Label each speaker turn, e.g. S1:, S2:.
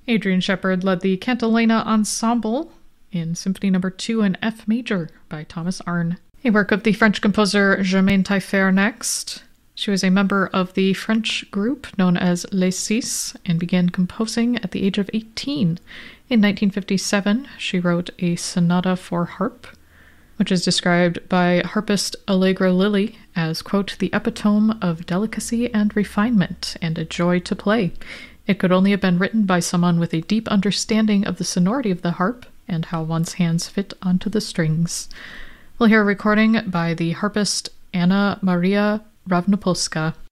S1: Adrian Shepard led the Cantilena Ensemble in Symphony No. 2 in F major by Thomas Arne. A work of the French composer Germaine Taillefer next. She was a member of the French group known as Les Six and began composing at the age of 18. In 1957, she wrote a sonata for harp, which is described by harpist Allegra Lilly as, quote, the epitome of delicacy and refinement and a joy to play. It could only have been written by someone with a deep understanding of the sonority of the harp and how one's hands fit onto the strings. We'll hear a recording by the harpist Anna Maria Ravnopolska.